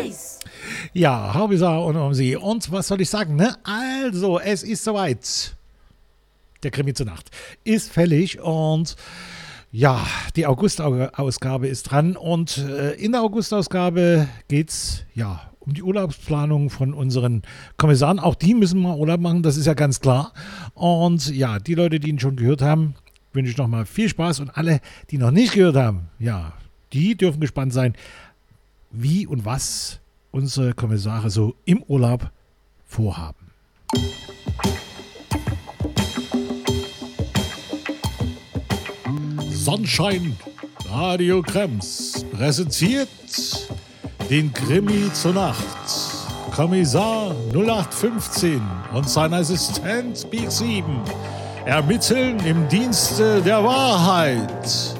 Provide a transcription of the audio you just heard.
Weiß. Ja, Haubisar und um Sie. Und was soll ich sagen, ne? Also, es ist soweit. Der Krimi zur Nacht ist fällig und ja, die August-Ausgabe ist dran. Und in der August-Ausgabe geht es ja um die Urlaubsplanung von unseren Kommissaren. Auch die müssen mal Urlaub machen, das ist ja ganz klar. Und ja, die Leute, die ihn schon gehört haben, wünsche ich nochmal viel Spaß. Und alle, die noch nicht gehört haben, ja, die dürfen gespannt sein, wie und was unsere Kommissare so im Urlaub vorhaben. Sonnenschein Radio Krems präsentiert den Krimi zur Nacht. Kommissar 0815 und sein Assistent Big 7 ermitteln im Dienste der Wahrheit.